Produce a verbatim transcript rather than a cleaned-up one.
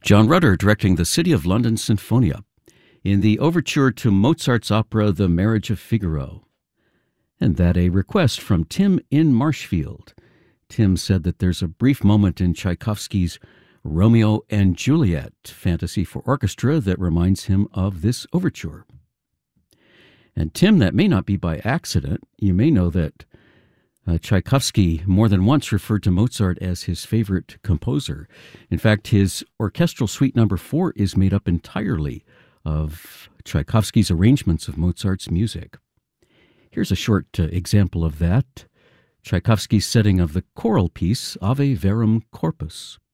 John Rutter directing the City of London Sinfonia in the overture to Mozart's opera The Marriage of Figaro. And that a request from Tim in Marshfield. Tim said that there's a brief moment in Tchaikovsky's Romeo and Juliet fantasy for orchestra that reminds him of this overture. And Tim, that may not be by accident. You may know that uh, Tchaikovsky more than once referred to Mozart as his favorite composer. In fact, his orchestral suite number four is made up entirely of Tchaikovsky's arrangements of Mozart's music. Here's a short uh, example of that. Tchaikovsky's setting of the choral piece Ave Verum Corpus.